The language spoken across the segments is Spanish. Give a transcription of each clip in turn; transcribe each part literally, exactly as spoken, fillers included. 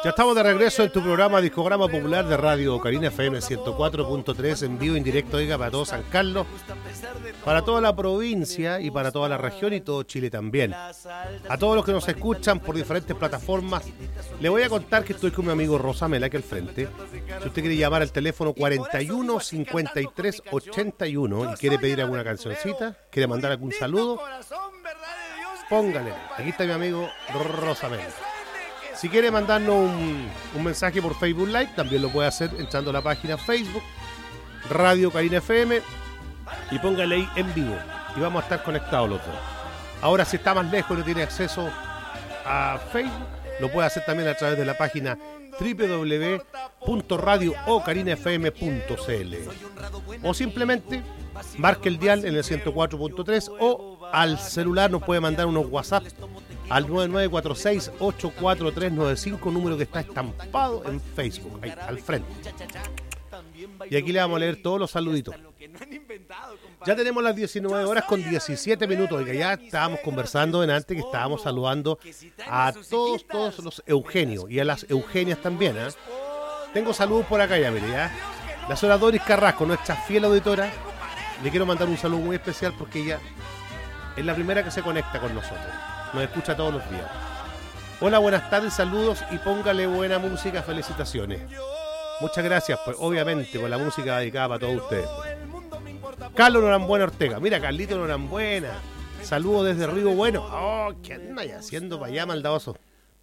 Ya estamos de regreso en tu programa Discograma Popular de Radio Carina F M ciento cuatro punto tres en vivo, en directo, oiga, para todo San Carlos, para toda la provincia y para toda la región y todo Chile también. A todos los que nos escuchan por diferentes plataformas, le voy a contar que estoy con mi amigo Rosamel aquí al frente. Si usted quiere llamar al teléfono cuarenta y uno cincuenta y tres ochenta y uno y quiere pedir alguna cancioncita, quiere mandar algún saludo, póngale. Aquí está mi amigo Rosamel. Si quiere mandarnos un, un mensaje por Facebook Live, también lo puede hacer entrando a la página Facebook Radio Carina F M y póngale ahí en vivo y vamos a estar conectados los dos. Ahora, si está más lejos y no tiene acceso a Facebook, lo puede hacer también a través de la página doble u doble u doble u punto radio o carina f m punto c l o simplemente marque el dial en el ciento cuatro punto tres o al celular nos puede mandar unos WhatsApp al nueve nueve cuatro seis ocho cuatro tres nueve cinco, número que está estampado en Facebook, ahí, al frente. Y aquí le vamos a leer todos los saluditos. Ya tenemos las diecinueve horas con diecisiete minutos, oiga, ya estábamos conversando en antes que estábamos saludando a todos, todos los Eugenios y a las Eugenias también, ¿eh? Tengo saludos por acá ya, mire, ya. La señora Doris Carrasco, nuestra fiel auditora, le quiero mandar un saludo muy especial porque ella es la primera que se conecta con nosotros. Nos escucha todos los días. Hola, buenas tardes, saludos y póngale buena música, felicitaciones. Muchas gracias, pues obviamente, por la música dedicada para todos ustedes. Carlos Norambuena Ortega. Mira, Carlito Norambuena. Saludos desde Río Bueno. Oh, ¿qué anda haciendo para allá, maldadoso?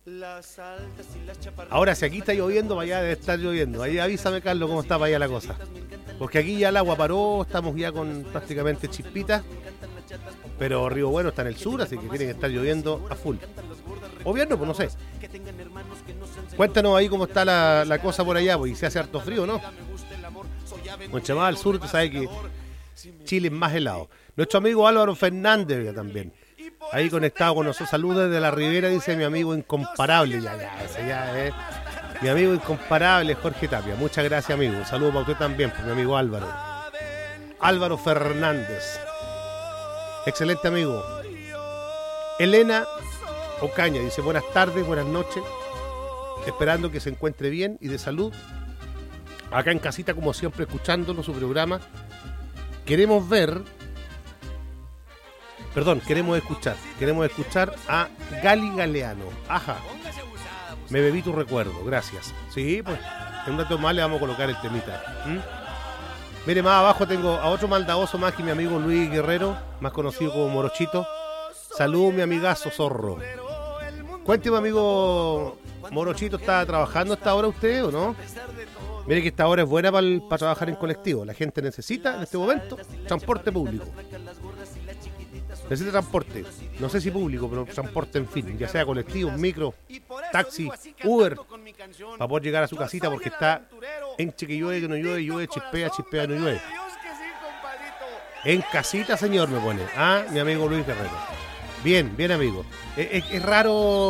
Ahora, si aquí está lloviendo, para allá debe estar lloviendo. Ahí avísame, Carlos, cómo está para allá la cosa. Porque aquí ya el agua paró, estamos ya con prácticamente chispitas. Pero Río Bueno está en el sur, así que tiene que estar lloviendo a full. O viernes, pues no sé. Cuéntanos ahí cómo está la, la cosa por allá, pues, y se hace harto frío, ¿no? Mucho más al sur, tú sabes que Chile es más helado. Nuestro amigo Álvaro Fernández también. Ahí conectado con nosotros. Saludos desde la Ribera, dice mi amigo incomparable. Ya, ya, ese ya es. Mi amigo incomparable Jorge Tapia. Muchas gracias, amigo. Un saludo para usted también, pues, mi amigo Álvaro. Álvaro Fernández. Excelente amigo. Elena Ocaña dice buenas tardes, buenas noches. Esperando que se encuentre bien y de salud. Acá en casita, como siempre, escuchándolo, su programa. Queremos ver, perdón, queremos escuchar, queremos escuchar a Gali Galeano. Ajá, me bebí tu recuerdo, gracias. Sí, pues, en un rato más le vamos a colocar el temita. ¿Mm? Mire, más abajo tengo a otro maldadoso más que mi amigo Luis Guerrero, más conocido como Morochito. Saludos, mi amigazo Zorro. Cuénteme, amigo Morochito, ¿está trabajando hasta ahora usted o no? Mire que esta hora es buena para, para trabajar en colectivo. La gente necesita en este momento transporte público. Necesita transporte. No sé si público, pero transporte en fin. Ya sea colectivo, micro, taxi, Uber. Para poder llegar a su casita porque está en que llueve, que no llueve, llueve, chispea, chispea, no llueve. En casita, señor, me pone. Ah, mi amigo Luis Guerrero. Bien, bien, amigo. Es, es, es raro